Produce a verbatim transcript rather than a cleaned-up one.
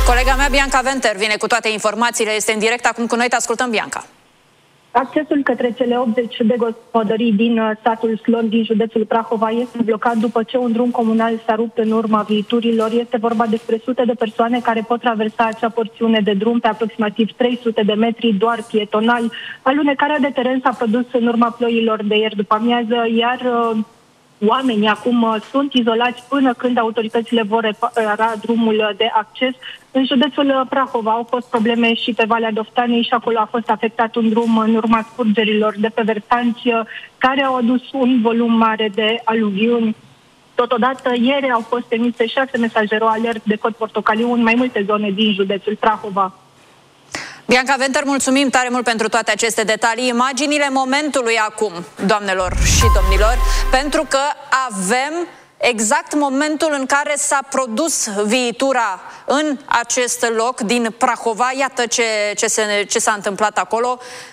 Colega mea, Bianca Venter, vine cu toate informațiile, este în direct acum cu noi. Te ascultăm, Bianca. Accesul către cele optzeci de gospodării din satul Slon, din județul Prahova, este blocat după ce un drum comunal s-a rupt în urma viiturilor. Este vorba despre sute de persoane care pot traversa acea porțiune de drum pe aproximativ trei sute de metri, doar pietonal. Alunecarea de teren s-a produs în urma ploilor de ieri după amiază, iar uh, oamenii acum sunt izolați până când autoritățile vor repara drumul de acces. În județul Prahova au fost probleme și pe Valea Doftanei și acolo a fost afectat un drum în urma scurgerilor de pe versanți care au adus un volum mare de aluviuni. Totodată, ieri au fost emise șase mesaje alert de cod portocaliu în mai multe zone din județul Prahova. Bianca Venter, mulțumim tare mult pentru toate aceste detalii. Imaginile momentului acum, doamnelor și domnilor, pentru că avem exact momentul în care s-a produs viitura în acest loc din Prahova. Iată ce, ce, se, ce s-a întâmplat acolo.